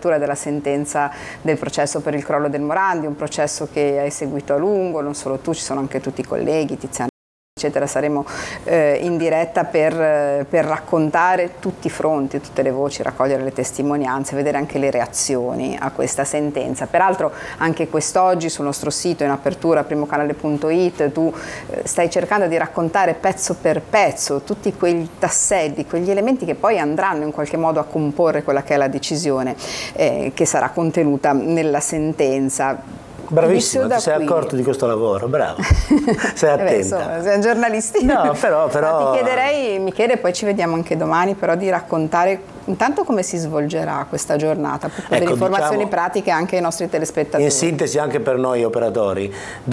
l'apertura della sentenza del processo per il crollo del Morandi, un processo che hai seguito a lungo, non solo tu, ci sono anche tutti i colleghi, Tiziana eccetera. Saremo in diretta per raccontare tutti i fronti, tutte le voci, raccogliere le testimonianze, vedere anche le reazioni a questa sentenza. Peraltro anche quest'oggi sul nostro sito in apertura primocanale.it tu stai cercando di raccontare pezzo per pezzo tutti quei tasselli, quegli elementi che poi andranno in qualche modo a comporre quella che è la decisione che sarà contenuta nella sentenza. Bravissimo, ti sei accorto di questo lavoro, bravo, sei attenta. Insomma, sei un giornalista. No, però... Ti chiederei, Michele, poi ci vediamo anche domani, però di raccontare intanto come si svolgerà questa giornata, per delle informazioni pratiche anche ai nostri telespettatori. In sintesi anche per noi operatori,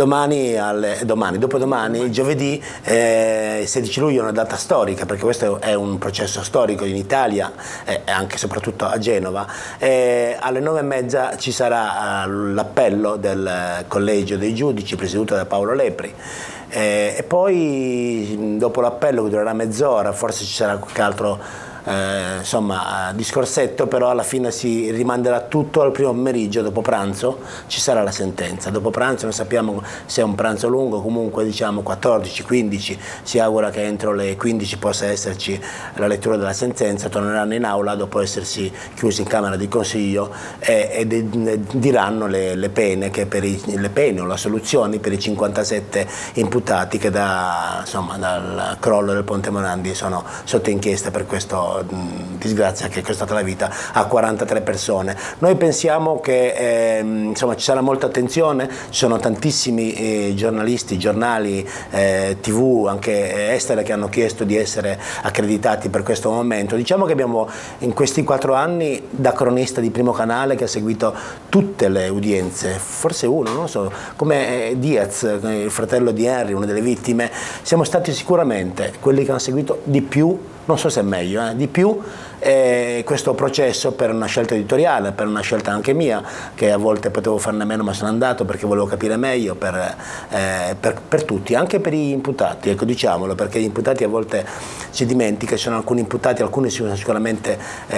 dopodomani, giovedì 16 luglio è una data storica, perché questo è un processo storico in Italia e anche e soprattutto a Genova. Alle 9:30 ci sarà l'appello del collegio dei giudici presieduto da Paolo Lepri. E poi dopo l'appello, che durerà mezz'ora, forse ci sarà qualche altro discorsetto, però alla fine si rimanderà tutto al primo pomeriggio. Dopo pranzo ci sarà la sentenza. Dopo pranzo non sappiamo se è un pranzo lungo, comunque diciamo 14-15, si augura che entro le 15 possa esserci la lettura della sentenza. Torneranno in aula dopo essersi chiusi in camera di consiglio e diranno le pene o le soluzioni per i 57 imputati che dal crollo del Ponte Morandi sono sotto inchiesta per questo disgrazia che è costata la vita a 43 persone. Noi pensiamo che ci sarà molta attenzione, ci sono tantissimi giornalisti, giornali, tv anche estere che hanno chiesto di essere accreditati per questo momento. Diciamo che abbiamo in questi 4 anni, da cronista di Primo Canale che ha seguito tutte le udienze, forse uno, non so, come Diaz, il fratello di Henry, una delle vittime, siamo stati sicuramente quelli che hanno seguito di più, non so se è meglio, di più questo processo, per una scelta editoriale, per una scelta anche mia, che a volte potevo farne meno ma sono andato perché volevo capire meglio per tutti, anche per gli imputati, ecco, diciamolo, perché gli imputati a volte si dimentica, ci sono alcuni imputati, alcuni sicuramente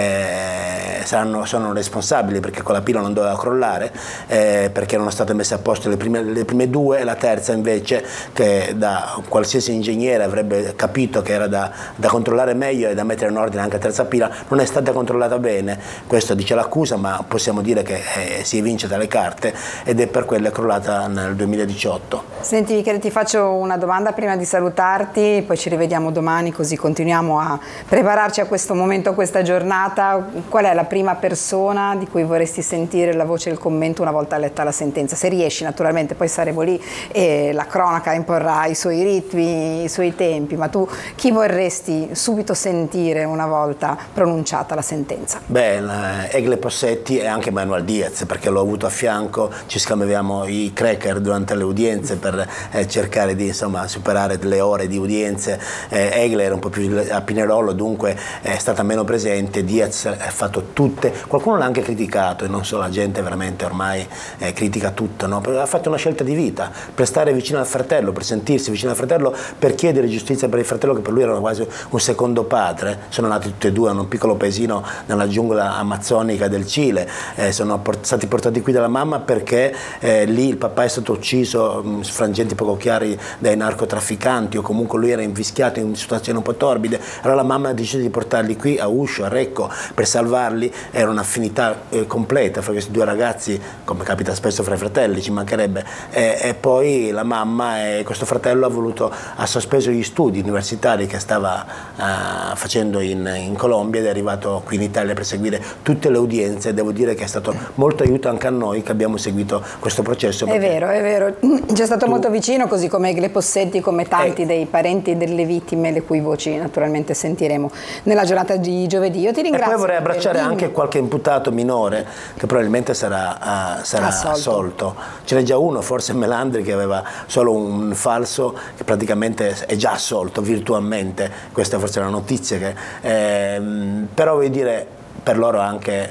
sono responsabili perché quella pila non doveva crollare, perché erano state messe a posto le prime 2 e la terza invece, che da qualsiasi ingegnere avrebbe capito che era da controllare meglio e da mettere in ordine anche la terza pila, non è stata controllata bene. Questo dice l'accusa, ma possiamo dire che si evince dalle carte ed è per quello è crollata nel 2018. Senti Michele, ti faccio una domanda prima di salutarti, poi ci rivediamo domani così continuiamo a prepararci a questo momento, a questa giornata. Qual è la prima persona di cui vorresti sentire la voce e il commento una volta letta la sentenza? Se riesci, naturalmente, poi saremo lì e la cronaca imporrà i suoi ritmi, i suoi tempi, ma tu chi vorresti subito sentire una volta pronunciata la sentenza? Egle Possetti e anche Manuel Diaz, perché l'ho avuto a fianco, ci scambiavamo i cracker durante le udienze per cercare di superare delle ore di udienze. Egle era un po' più a Pinerolo, dunque è stata meno presente. Diaz ha fatto tutte, qualcuno l'ha anche criticato e non so, la gente veramente ormai critica tutto, no? Ha fatto una scelta di vita per stare vicino al fratello, per sentirsi vicino al fratello, per chiedere giustizia per il fratello che per lui era quasi un secondo padre. Sono nati tutti e due in un piccolo paesino nella giungla amazzonica del Cile, sono stati portati qui dalla mamma perché lì il papà è stato ucciso su frangenti poco chiari dai narcotrafficanti, o comunque lui era invischiato in situazioni un po' torbide. Allora la mamma ha deciso di portarli qui a Uscio, a Recco, per salvarli. Era un'affinità completa fra questi 2 ragazzi, come capita spesso fra i fratelli, ci mancherebbe, e poi la mamma e questo fratello ha sospeso gli studi universitari che stava facendo in Colombia ed è arrivato qui in Italia per seguire tutte le udienze. Devo dire che è stato molto aiuto anche a noi che abbiamo seguito questo processo. È vero, ci è stato molto vicino, così come Egle Possetti, come tanti dei parenti delle vittime, le cui voci naturalmente sentiremo nella giornata di giovedì. Io ti ringrazio. E poi vorrei abbracciare anche qualche imputato minore che probabilmente sarà assolto. Ce n'è già uno, forse Melandri, che aveva solo un falso, che praticamente è già assolto virtualmente. Questa forse è una notizia però voglio dire, per loro anche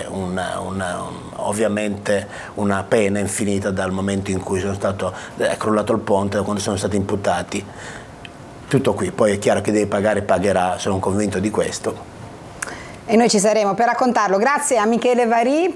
ovviamente una pena infinita dal momento in cui è crollato il ponte, da quando sono stati imputati. Tutto qui, poi è chiaro che deve pagare, pagherà, sono convinto di questo. E noi ci saremo per raccontarlo. Grazie a Michele Varì.